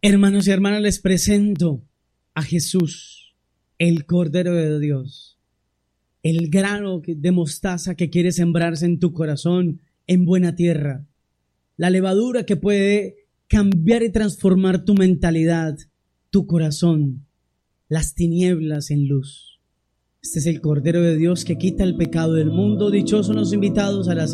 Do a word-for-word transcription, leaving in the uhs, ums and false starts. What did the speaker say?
Hermanos y hermanas, les presento a Jesús, el Cordero de Dios, el grano de mostaza que quiere sembrarse en tu corazón en buena tierra, la levadura que puede cambiar y transformar tu mentalidad, tu corazón, las tinieblas en luz. Este es el Cordero de Dios que quita el pecado del mundo. Dichosos los invitados a la